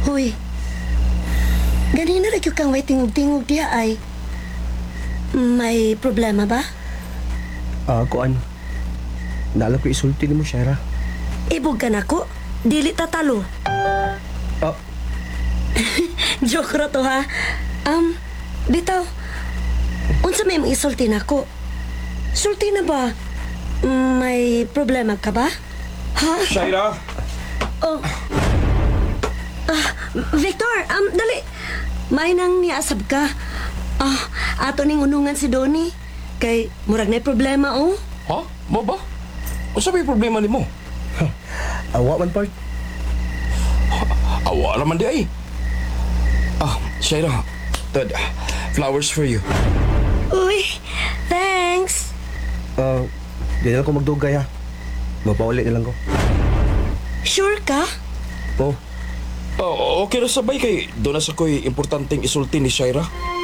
Uy, ganina rin yung kang may tingog-tingog diya ay. May problema ba? Kuan. Naalam ko isulti ni mo, Shaira. Ibog ka na ko. Dili tatalo. Ah, Joke ra to ha. Bitaw. Unsa may isulti na ko? Sulti na ba? May problema ka ba? Ha? Shaira! Oh. Victor, dali. May nang niasab ka. Ato ning unungan si Donnie. Kay murag na problema, oh. Ha? Mo ba? O sa may problema ni mo? awa man, part. Awa naman di ay. Shaira, Todd, flowers for you. Uy, thanks. Di na lang ko magdugay, ha. Mapaulit na lang ko. Sure ka? Oh, Okay na sabay kay doon na sa ko'y importanteng isulti ni Shaira.